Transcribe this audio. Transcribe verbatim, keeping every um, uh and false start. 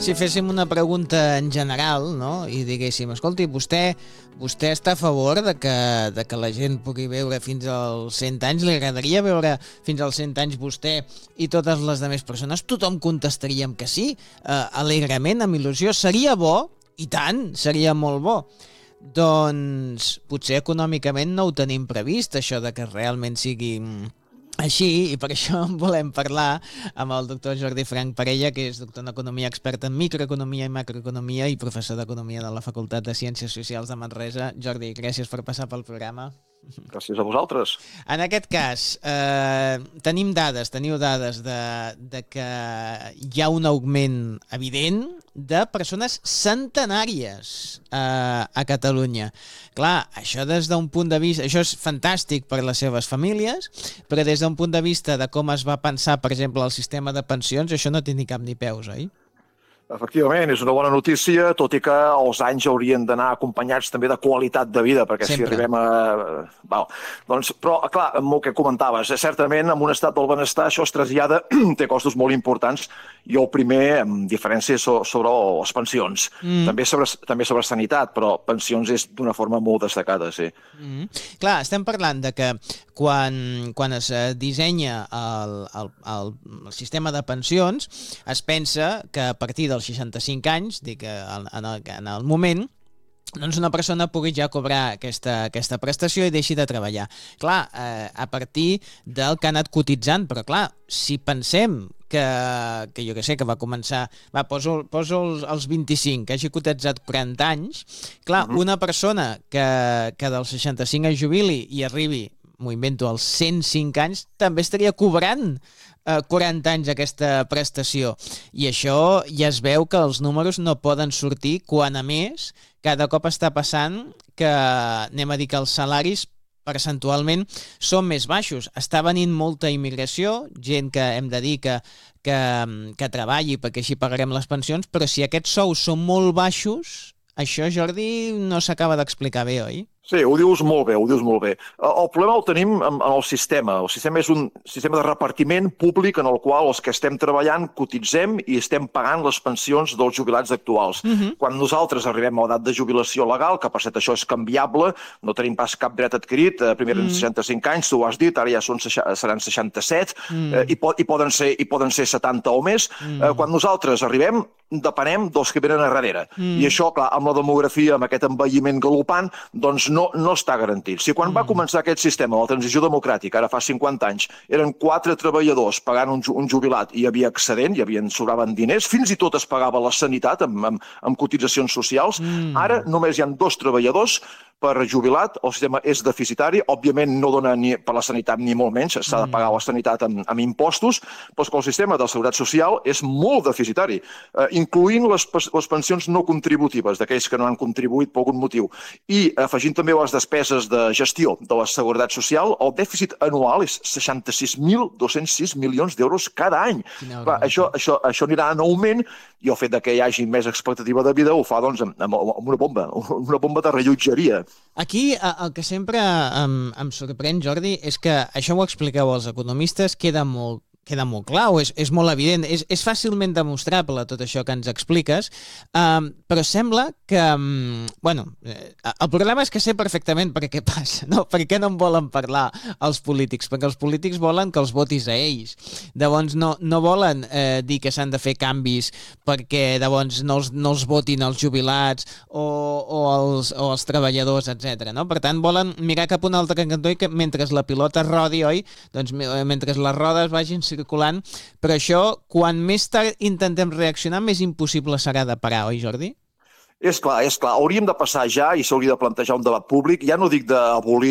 Si féssim una pregunta en general, no?, i diguéssim, escolti, vostè, vostè està a favor de que, de que la gent pugui viure fins als cent anys? Li agradaria viure fins als cent anys vostè i totes les altres persones? Tothom contestaríem que sí, eh, alegrement, amb il·lusió. Seria bo, i tant, seria molt bo. Doncs potser econòmicament no ho tenim previst, això de que realment sigui així, i per això volem parlar amb el doctor Jordi Frank Parella, que és doctor en Economia, expert en microeconomia i macroeconomia i professor d'Economia de la Facultat de Ciències Socials de Manresa. Jordi, gràcies per passar pel programa. Gràcies a vosaltres. En aquest cas, eh, tenim dades, teniu dades de, de que hi ha un augment evident de persones centenàries eh, a Catalunya. Clar, això des d'un punt de vista... Això és fantàstic per a les seves famílies, però des d'un punt de vista de com es va pensar, per exemple, el sistema de pensions, això no té ni cap ni peus, oi? Efectivament, és una bona notícia, tot i que els anys haurien d'anar acompanyats també de qualitat de vida, perquè Sempre. si arribem a... Val. Doncs, però, clar, amb el que comentaves, certament, en un estat del benestar això es trasllada, té costos molt importants, i el primer, amb diferència, sobre les pensions. Mm. També, sobre, també sobre sanitat, però pensions és d'una forma molt destacada, sí. Mm. Clar, estem parlant de que quan, quan es dissenya el, el, el, el sistema de pensions, es pensa que a partir dels seixanta-cinc anys, dic, en el, en el moment, doncs una persona pugui ja cobrar aquesta, aquesta prestació i deixi de treballar. Clar, eh, a partir del que ha anat cotitzant, però clar, si pensem que, que jo què sé, que va començar, va, poso, poso els, els vint-i-cinc, que hagi cotitzat quaranta anys, clar, uh-huh. una persona que, que dels seixanta-cinc es jubili i arribi, m'ho invento, als cent cinc anys, també estaria cobrant quaranta anys aquesta prestació, i això ja es veu que els números no poden sortir quan, a més, cada cop està passant que, anem a dir que els salaris percentualment són més baixos. Està venint molta immigració, gent que hem de dir que, que, que treballi perquè així pagarem les pensions, però si aquests sous són molt baixos, això, Jordi, no s'acaba d'explicar bé, oi? Sí, ho dius molt bé, ho dius molt bé. El problema el tenim en el sistema. El sistema és un sistema de repartiment públic en el qual els que estem treballant cotitzem i estem pagant les pensions dels jubilats actuals. Uh-huh. Quan nosaltres arribem a l'edat de jubilació legal, que per cert això és canviable, no tenim pas cap dret adquirit, primer eren uh-huh. seixanta-cinc anys, tu ho has dit, ara ja són, seran seixanta-set, uh-huh. i, po i, poden ser, i poden ser setanta o més. Uh-huh. Quan nosaltres arribem, depenem dels que venen a darrere. Uh-huh. I això, clar, amb la demografia, amb aquest envelliment galopant, doncs no, no està garantit. Si quan mm. va començar aquest sistema, la transició democràtica, ara fa cinquanta anys, eren quatre treballadors pagant un, un jubilat i hi havia excedent, hi havia, sobraven diners, fins i tot es pagava la sanitat amb, amb, amb cotitzacions socials, mm. ara només hi ha dos treballadors per jubilat, el sistema és deficitari, òbviament no dona ni per la sanitat ni molt menys, s'ha de pagar la sanitat amb, amb impostos, però que el sistema de seguretat social és molt deficitari, eh, incloent les, les pensions no contributives d'aquells que no han contribuït per algun motiu, i afegint també les despeses de gestió de la seguretat social, el dèficit anual és seixanta-sis mil dos-cents sis milions d'euros cada any. Clar, això, això, això anirà en augment, i el fet que hi hagi més expectativa de vida ho fa doncs, amb, amb una bomba, una bomba de rellotgeria. Aquí el que sempre em, em sorprèn, Jordi, és que això ho expliqueu als economistes, queda molt queda molt clar, és, és molt evident, és, és fàcilment demostrable tot això que ens expliques, um, però sembla que, um, bueno, eh, el problema és que sé perfectament per què passa, no? Per què no en volen parlar els polítics? Perquè els polítics volen que els votis a ells, llavors no, no volen eh, dir que s'han de fer canvis perquè llavors no els, no els votin els jubilats o, o, els, o els treballadors, etcètera. No? Per tant, volen mirar cap a un altre cantó i que mentre la pilota rodi, oi? Doncs mentre les rodes vagin circulant, però això, quan més tard intentem reaccionar, més impossible serà de parar, oi, Jordi? És clar, és clar. Hauríem de passar ja, i s'hauria de plantejar un debat públic, ja no dic d'abolir